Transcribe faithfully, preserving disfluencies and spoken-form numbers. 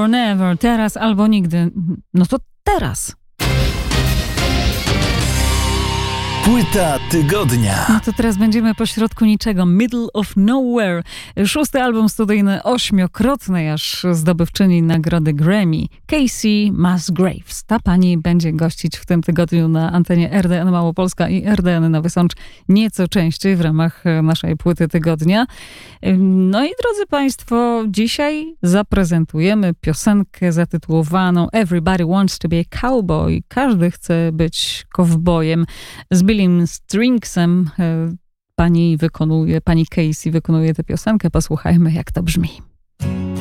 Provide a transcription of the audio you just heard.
or never, teraz albo nigdy. No to teraz. Płyta tygodnia. No to teraz będziemy pośrodku niczego. Middle of Nowhere. Szósty album studyjny, ośmiokrotnej aż zdobywczyni nagrody Grammy. Casey Musgraves. Ta pani będzie gościć w tym tygodniu na antenie R D N Małopolska i R D N Nowy Sącz nieco częściej w ramach naszej płyty tygodnia. No i drodzy państwo, dzisiaj zaprezentujemy piosenkę zatytułowaną Everybody Wants to be a Cowboy. Każdy chce być kowbojem. Z Billym Stringsem pani wykonuje, pani Casey wykonuje tę piosenkę. Posłuchajmy, jak to brzmi.